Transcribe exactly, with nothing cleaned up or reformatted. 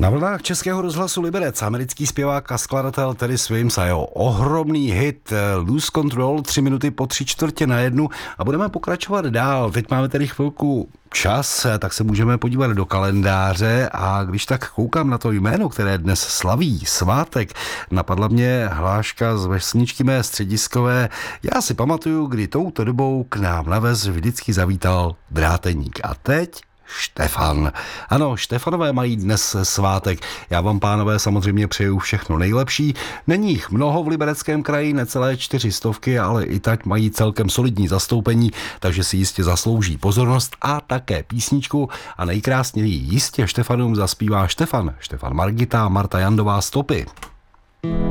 Na vlnách Českého rozhlasu Liberec americký zpěvák a skladatel Teddy Swims a jeho ohromný hit Lose Control, tři minuty po tři čtvrtě na jednu a budeme pokračovat dál. Teď máme tedy chvilku čas, tak se můžeme podívat do kalendáře a když tak koukám na to jméno, které dnes slaví svátek, napadla mě hláška z vesničky mé střediskové. Já si pamatuju, kdy touto dobou k nám na ves vždycky zavítal dráteník. A teď Štefan. Ano, Štefanové mají dnes svátek. Já vám, pánové, samozřejmě přeju všechno nejlepší. Není jich mnoho v Libereckém kraji, necelé čtyři stovky, ale i tak mají celkem solidní zastoupení, takže si jistě zaslouží pozornost a také písničku. A nejkrásněji jistě Štefanům zaspívá Štefan. Štefan Margita, Marta Jandová, Stopy.